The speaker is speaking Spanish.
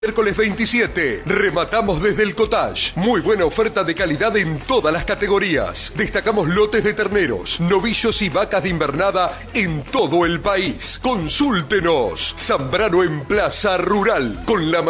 Miércoles 27, rematamos desde el Cottage. Muy buena oferta de calidad en todas las categorías. Destacamos lotes de terneros, novillos y vacas de invernada en todo el país. Consúltenos. Zambrano en Plaza Rural, con la